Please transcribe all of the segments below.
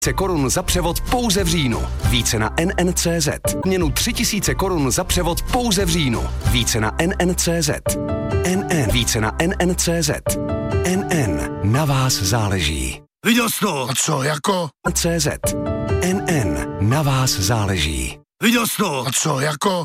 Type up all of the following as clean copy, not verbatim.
Korun za převod pouze v říjnu. Více na NN.cz. Měnu 3000 korun za převod pouze v říjnu. Více na NN.cz. NN. Více na NN.cz. NN. Na vás záleží. Viděl jsi to? A co, jako? CZ. NN. Na vás záleží. Viděl jsi to? A co, jako?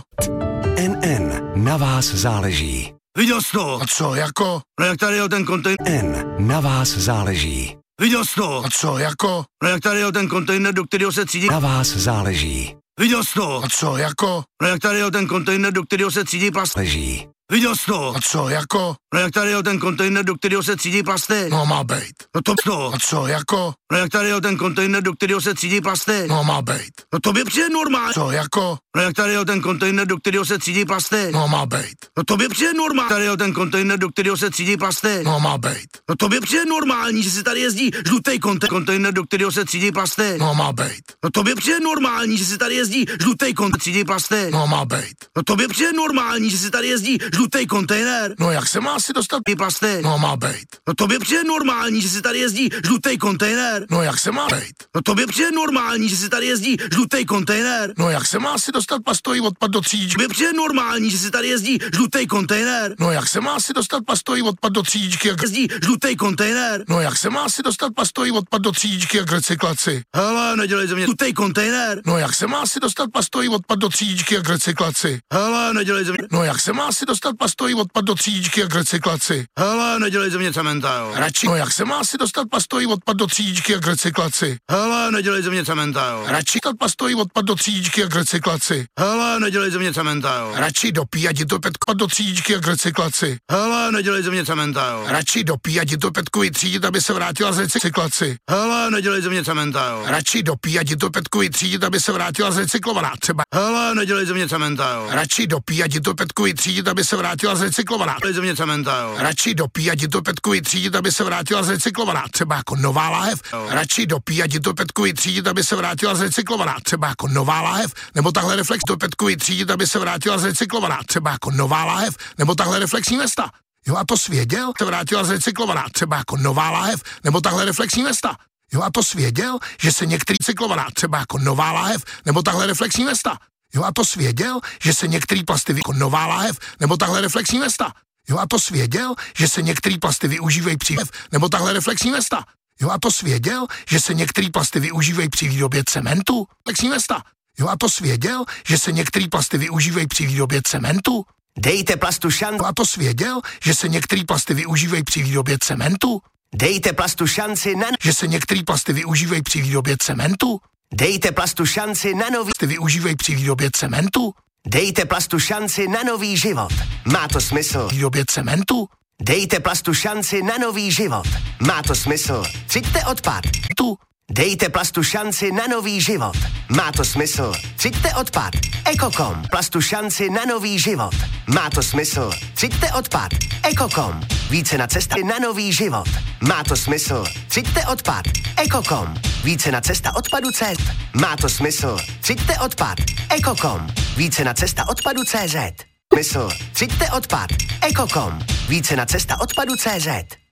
NN. Na vás záleží. Viděl jsi to? A co, jako? No jak tady jel ten kontejner? N. Na vás záleží. Viděl jsi to? A co, jako? No jak tady jel ten kontejner, do kterého se třídí? Na vás záleží. Viděl jsi to? A co, jako? No jak tady jel ten kontejner, do kterého se třídí plast? Leží. Viděl jsi to? A co, jako? No jak tady jel ten kontejner, do kterého se třídí plasty? No, má bejt. No to. A co, jako? No jak tady jel ten kontejner, do kterého se třídí plasty? No, má bejt. No to by přijde normálně. Co, jako? No jak tady jel ten kontejner, do kterého se třídí plasty? No, má bejt. No to by přijde normálně. Tady jel ten kontejner, do kterého se třídí plasty? No, má bejt. No to by přijde normální, že si tady jezdí žlutý kontejner, do kterého se třídí plasty? No, má bejt. No to by přijde normální, že si tady jezdí žlutý kontejner, třídí plasty? No, má bejt. No to by přijde normální, že si tady jezdí žlutý kontejner. No, jak se má asi dostat? Ty plasty? No, má bejt. No to by přijde normální, že si tady jezdí žlutý kontejner. No, jak se má bejt? No to by přijde normální, že si tady jezdí žlutý kontejner. No, jak se má asi dostat plastový odpad do třídičky? By přijde normální, že si tady jezdí žlutý kontejner. No, jak se má asi dostat plastový odpad do třídičky? Jezdí žlutý kontejner. No, jak se má asi dostat plastový odpad do třídičky a k recyklaci? Hele, nedělej ze mě žlutý kontejner. No, jak se má asi dostat plastový odpad do třídičky a k recyklaci? Hele, nedělej ze mě. No, jak se má asi dostat plastový odpad do třídičky a k recyklaci? Hele, nedělej ze mě cementa, jo. Radši. No, jak se má asi dostat plastový odpad do třídičky a k recyklaci? Hele, nedělej ze mě cementa, jo. Radši dostat plastový odpad do třídičky a k recyklaci? Hele, nedělej ze mě cementa, jo. Radši dopí a ti to petko do třídičky a k recyklaci? Hele, nedělej ze mě cementa, jo. Radši dopí a ti to petku vytřídit, aby se vrátila z recyklaci? Hele, nedělej ze mě cementa, jo. Radši dopí a ti to petku vytřídit, aby se vrátila z recyklovaná třeba? Hele, nedělej ze mě cementa, jo. Radši dopí a ti to petku vytřídit, aby se vrátila z recyklovaná? Nedělej ze mě cementa, jo. Radši dopí a ti to petku vytřídit, aby se vrátila z recyklovaná, třeba jako nová láhev. Radši dopí a ti to petku vytřídit, aby se vrátila z recyklovaná, třeba jako nová láhev, nebo tahle reflex to petku vytřídit, aby se vrátila z recyklovaná, třeba jako nová láhev, nebo tahle reflexní vesta. Jo, a to svěděl, se vrátila z recyklovaná, třeba jako nová láhev, nebo tahle reflexní vesta. Jo, a to svěděl, že se některý recyklovaná, třeba jako nová láhev, nebo tahle reflexní vesta. Jo, a to svěděl, že se některý plasty jako nová láhev, nebo tahle reflexní vesta. Jo, a to svěděl, že se některý plasty využívají při nebo tahle reflexní vesta. Jo, a to svěděl, že se některý plasty využívají při výrobě cementu. Reflexní vesta. Jo, a to svěděl, že se některý plasty využívají při výrobě cementu. Dejte plastu šanci. Jo, a to svěděl, že se některý plasty využívají při výrobě cementu. Dejte plastu šanci na... Že se některý plasty využívají při výrobě cementu. Dejte plastu šanci na nový... Plasty využívají při výrobě cementu. Dejte plastu šanci na nový život. Má to smysl. Výrobě cementu. Dejte plastu šanci na nový život. Má to smysl. Třiďte odpad. Tu. Dejte plastu šanci na nový život. Má to smysl. Třiďte odpad. Ekokom. Plastu šanci na nový život. Má to smysl. Třiďte odpad. Ekokom. Více na cesta na nový život. Má to smysl. Třiďte odpad. Ekokom. Více na cesta odpadu CZ. Má to smysl. Třiďte odpad. Ekokom. Více na cesta odpadu CZ. Smysl. Třiďte odpad. Ekokom. Více na cesta odpadu CZ.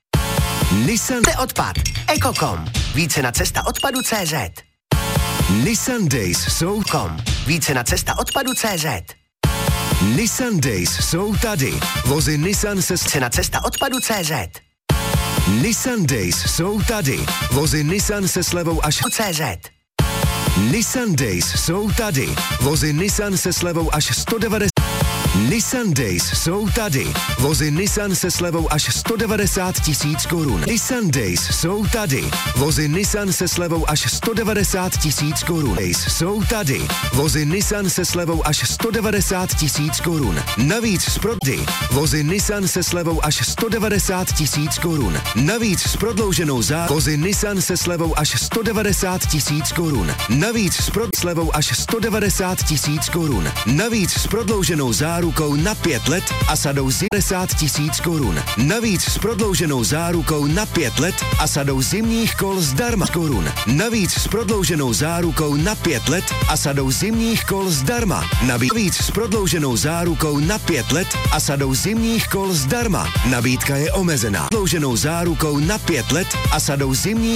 Nissan Odpad. Ekokom. Více na cesta odpadu CZ. Nissan Days jsou Více na cesta odpadu CZ. Nissan Days jsou tady. Vozy Nissan se Více na cesta odpadu CZ. Nissan Days jsou tady. Vozy Nissan se slevou až CZ. Nissan Days jsou tady. Vozy Nissan se slevou až 190. Nissan Days jsou tady. Vozy Nissan se slevou až 190 000 korun. Nissan Days jsou tady. Vozy Nissan se slevou až 190 000 korun. Days jsou tady. Vozy Nissan se slevou až 190 000 korun. Navíc z prodej. Vozy Nissan se slevou až 190 000 korun. Navíc s prodlouženou vozy Nissan se slevou až 190 000 korun. Navíc s slevou až 190 000 korun. Navíc s prodlouženou zárukou na 5 let a sadou 50 000 korun. Navíc s prodlouženou zárukou na 5 let a sadou zimních kol zdarma korun. Navíc s prodlouženou zárukou na 5 let a sadou zimních kol zdarma. Navíc s prodlouženou zárukou na 5 let a sadou zimních kol zdarma. Nabídka je omezená. Prodlouženou zárukou na 5 let a sadou zimních